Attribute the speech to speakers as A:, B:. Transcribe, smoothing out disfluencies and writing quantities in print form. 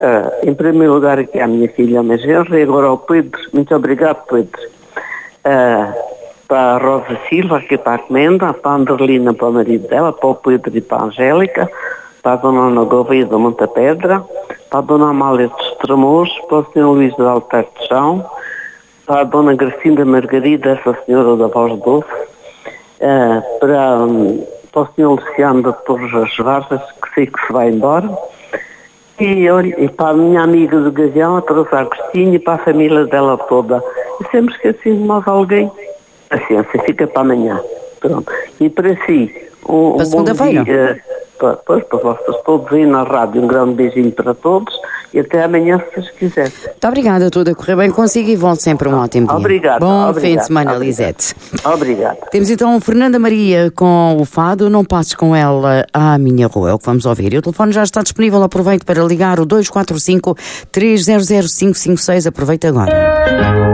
A: Em primeiro lugar aqui à minha filha, ao meu genro, e agora ao Pedro. Muito obrigado, Pedro. Para a Rosa Silva, aqui para a Comenda, para a Anderlina, para o marido dela, para o Pedro e para a Angélica, para a Dona Ana Gouveia da Monte Pedra, para a Dona Amália dos Tremores, para o Sr. Luís de Alter de Chão, para a Dona Gracinda Margarida, essa senhora da voz doce, para o Sr. Luciano da Torres das Vargas, que sei que se vai embora, e para a minha amiga do Gavião, a Teresa Agostinho, e para a família dela toda. E sempre esqueci de mais alguém. Paciência, fica para amanhã. Pronto. E para si, um bom dia. Para vocês todos aí na rádio, um grande beijinho para todos e até amanhã, se vocês quiserem.
B: Muito obrigada, tudo a correr bem consigo e volte sempre um ótimo dia.
A: Obrigado.
B: Bom fim de semana, Lisete.
A: Obrigada.
B: Temos então Fernanda Maria com o fado Não Passes Com Ela à Minha Rua, é o que vamos ouvir. E o telefone já está disponível, aproveito para ligar o 245 300 556, aproveita agora.